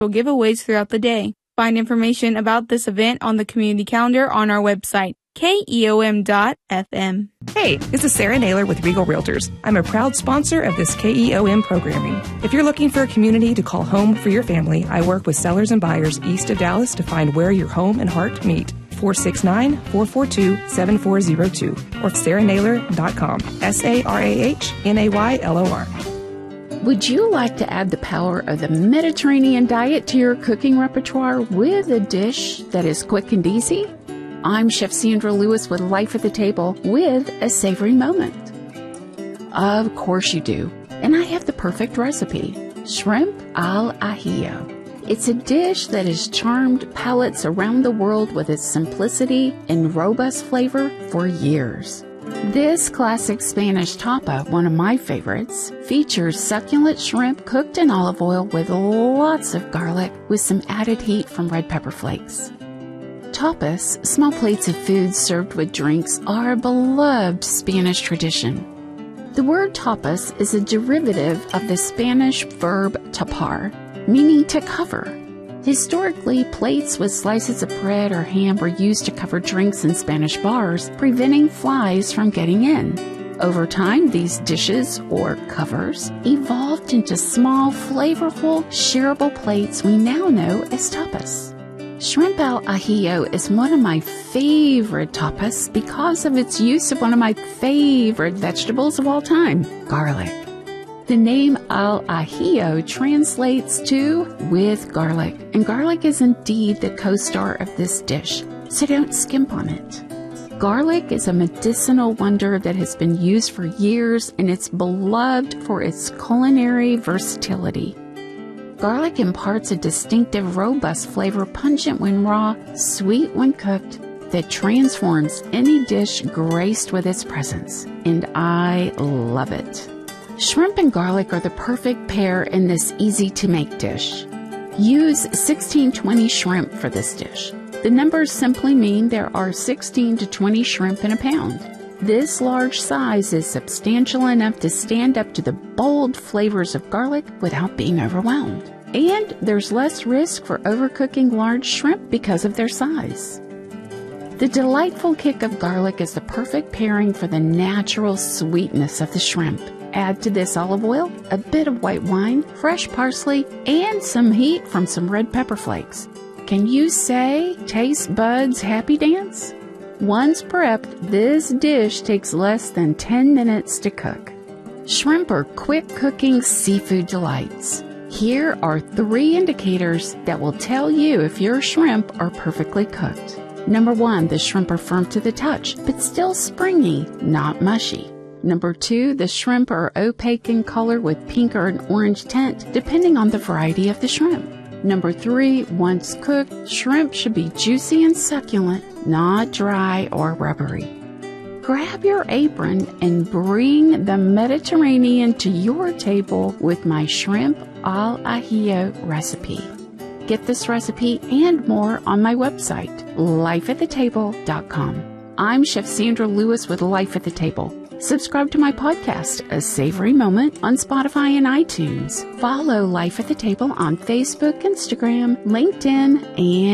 giveaways throughout the day. Find information about this event on the community calendar on our website, keom.fm. Hey, this is Sarah Naylor with Regal Realtors. I'm a proud sponsor of this KEOM programming. If you're looking for a community to call home for your family, I work with sellers and buyers east of Dallas to find where your home and heart meet. 469-442-7402 or sarahnaylor.com. SARAHNAYLOR. Would you like to add the power of the Mediterranean diet to your cooking repertoire with a dish that is quick and easy? I'm Chef Sandra Lewis with Life at the Table with a savory moment. Of course you do. And I have the perfect recipe, shrimp al ajillo. It's a dish that has charmed palates around the world with its simplicity and robust flavor for years. This classic Spanish tapa, one of my favorites, features succulent shrimp cooked in olive oil with lots of garlic with some added heat from red pepper flakes. Tapas, small plates of food served with drinks, are a beloved Spanish tradition. The word tapas is a derivative of the Spanish verb tapar, meaning to cover. Historically, plates with slices of bread or ham were used to cover drinks in Spanish bars, preventing flies from getting in. Over time, these dishes, or covers, evolved into small, flavorful, shareable plates we now know as tapas. Shrimp al ajillo is one of my favorite tapas because of its use of one of my favorite vegetables of all time, garlic. The name al ajillo translates to with garlic, and garlic is indeed the co-star of this dish, so don't skimp on it. Garlic is a medicinal wonder that has been used for years, and it's beloved for its culinary versatility. Garlic imparts a distinctive, robust flavor, pungent when raw, sweet when cooked, that transforms any dish graced with its presence, and I love it. Shrimp and garlic are the perfect pair in this easy-to-make dish. Use 16-20 shrimp for this dish. The numbers simply mean there are 16 to 20 shrimp in a pound. This large size is substantial enough to stand up to the bold flavors of garlic without being overwhelmed. And there's less risk for overcooking large shrimp because of their size. The delightful kick of garlic is the perfect pairing for the natural sweetness of the shrimp. Add to this olive oil, a bit of white wine, fresh parsley, and some heat from some red pepper flakes. Can you say taste buds happy dance? Once prepped, this dish takes less than 10 minutes to cook. Shrimp are quick cooking seafood delights. Here are 3 indicators that will tell you if your shrimp are perfectly cooked. Number 1, the shrimp are firm to the touch, but still springy, not mushy. Number 2, the shrimp are opaque in color with pink or an orange tint, depending on the variety of the shrimp. Number 3, once cooked, shrimp should be juicy and succulent, not dry or rubbery. Grab your apron and bring the Mediterranean to your table with my shrimp al ajillo recipe. Get this recipe and more on my website, lifeatthetable.com. I'm Chef Sandra Lewis with Life at the Table. Subscribe to my podcast, A Savory Moment, on Spotify and iTunes. Follow Life at the Table on Facebook, Instagram, LinkedIn, and